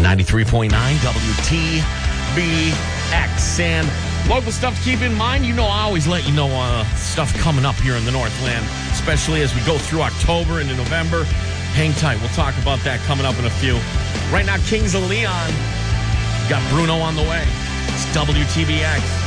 93.9 WTBX. And local stuff to keep in mind. You know, I always let you know stuff coming up here in the Northland, especially as we go through October into November. Hang tight. We'll talk about that coming up in a few. Right now, Kings of Leon. Got Bruno on the way. It's WTBX.